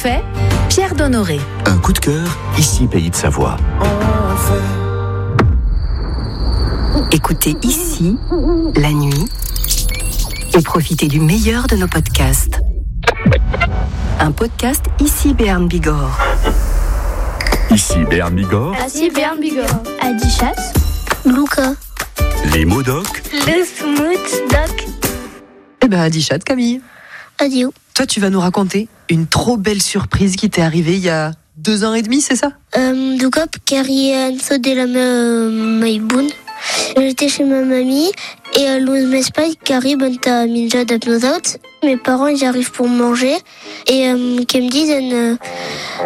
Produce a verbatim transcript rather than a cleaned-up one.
fait Pierre Donnoré. Un coup de cœur, ici Pays de Savoie. Écoutez ici, la nuit, et profitez du meilleur de nos podcasts. Un podcast Ici Béarn Bigorre. Ici Béarn Bigorre. Ici Béarn Bigorre. Adichat. Luca. Les mots doc. Le smooth doc. Eh ben, Adichat, Camille. Adieu. Toi, tu vas nous raconter une trop belle surprise qui t'est arrivée il y a deux ans et demi, c'est ça? Euh, du coup, Carrie Anso de la Maïboun. J'étais chez ma mamie et à l'Ouz Mespaï, Carrie, ben t'as minja d'apnosaut. Mes parents, ils arrivent pour manger et euh, qui me disent, euh,